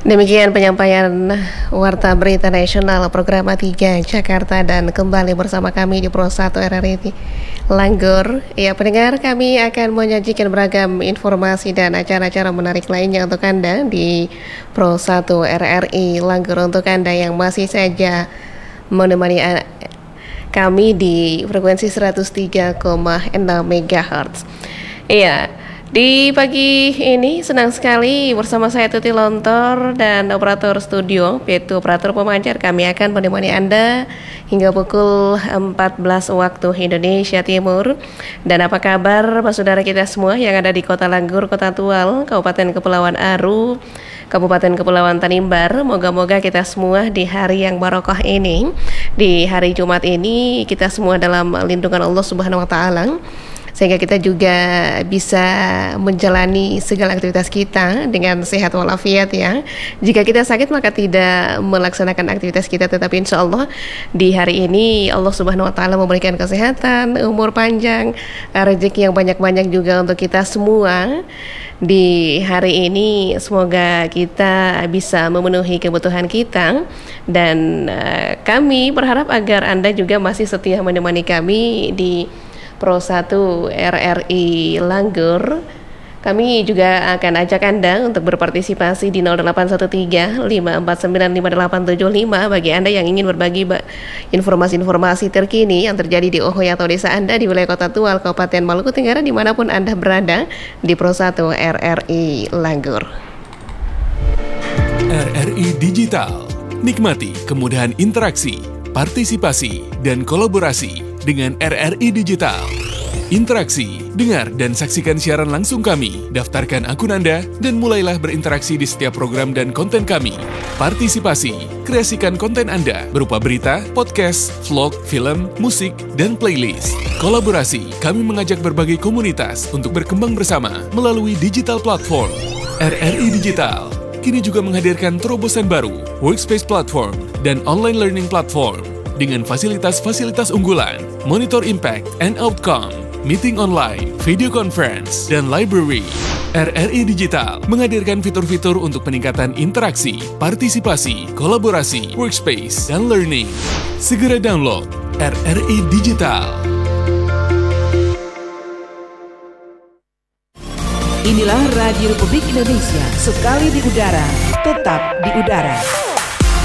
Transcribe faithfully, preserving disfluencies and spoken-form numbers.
Demikian penyampaian Warta Berita Nasional Program tiga Jakarta, dan kembali bersama kami di Pro satu R R I Langgor. Ya pendengar, kami akan menyajikan beragam informasi dan acara-acara menarik lainnya untuk Anda di Pro satu R R I Langgor, untuk Anda yang masih saja menemani kami di frekuensi seratus tiga koma enam megahertz. Iya. Di pagi ini senang sekali bersama saya Tuti Lontor dan operator studio yaitu operator pemancar. Kami akan menemani Anda hingga pukul empat belas waktu Indonesia Timur. Dan apa kabar Pak saudara kita semua yang ada di Kota Langgor, Kota Tual, Kabupaten Kepulauan Aru, Kabupaten Kepulauan Tanimbar. Moga-moga kita semua di hari yang barokah ini, di hari Jumat ini, kita semua dalam lindungan Allah Subhanahu wa taala, sehingga kita juga bisa menjalani segala aktivitas kita dengan sehat walafiat ya. Jika kita sakit maka tidak melaksanakan aktivitas kita, tetapi insya Allah di hari ini Allah Subhanahu wa taala memberikan kesehatan, umur panjang, rezeki yang banyak-banyak juga untuk kita semua. Di hari ini semoga kita bisa memenuhi kebutuhan kita, dan uh, kami berharap agar Anda juga masih setia menemani kami di Pro satu R R I Langgor. Kami juga akan ajak Anda untuk berpartisipasi di nol delapan satu tiga lima empat sembilan lima delapan tujuh lima bagi Anda yang ingin berbagi informasi-informasi terkini yang terjadi di Ohoy atau desa Anda di wilayah Kota Tual, Kabupaten Maluku Tenggara, dimanapun Anda berada di Pro satu R R I Langgor. R R I Digital. Nikmati kemudahan interaksi, partisipasi, dan kolaborasi dengan R R I Digital. Interaksi, dengar dan saksikan siaran langsung kami, daftarkan akun Anda, dan mulailah berinteraksi di setiap program dan konten kami. Partisipasi, kreasikan konten Anda berupa berita, podcast, vlog, film, musik, dan playlist. Kolaborasi, kami mengajak berbagai komunitas untuk berkembang bersama melalui digital platform. R R I Digital kini juga menghadirkan terobosan baru, workspace platform, dan online learning platform dengan fasilitas-fasilitas unggulan, monitor impact and outcome, meeting online, video conference, dan library. R R I Digital menghadirkan fitur-fitur untuk peningkatan interaksi, partisipasi, kolaborasi, workspace, dan learning. Segera download R R I Digital. Inilah Radio Republik Indonesia, sekali di udara, tetap di udara.